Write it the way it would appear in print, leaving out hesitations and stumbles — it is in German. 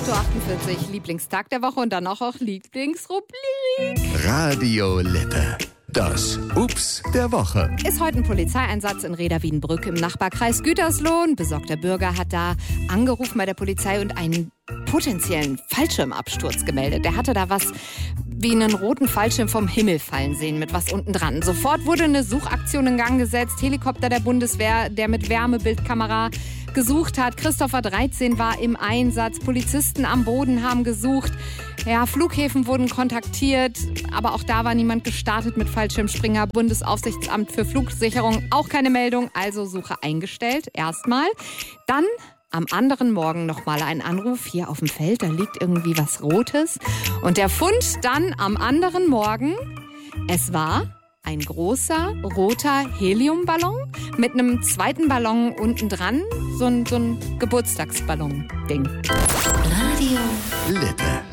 8.48 Uhr, Lieblingstag der Woche und dann auch Lieblingsrubrik. Radio Lippe. Das Ups der Woche. Ist heute ein Polizeieinsatz in Reda-Wiedenbrück im Nachbarkreis Gütersloh. Ein besorgter Bürger hat da angerufen bei der Polizei und einen potenziellen Fallschirmabsturz gemeldet. Der hatte da was wie einen roten Fallschirm vom Himmel fallen sehen mit was unten dran. Sofort wurde eine Suchaktion in Gang gesetzt. Helikopter der Bundeswehr, der mit Wärmebildkamera gesucht hat. Christopher 13 war im Einsatz. Polizisten am Boden haben gesucht. Ja, Flughäfen wurden kontaktiert, aber auch da war niemand gestartet mit Fallschirmspringer. Bundesaufsichtsamt für Flugsicherung auch keine Meldung, also Suche eingestellt erstmal. Dann am anderen Morgen nochmal ein Anruf hier auf dem Feld, da liegt irgendwie was Rotes. Und der Fund dann am anderen Morgen, es war ein großer roter Heliumballon mit einem zweiten Ballon unten dran, so ein Geburtstagsballon-Ding. Radio Lippe.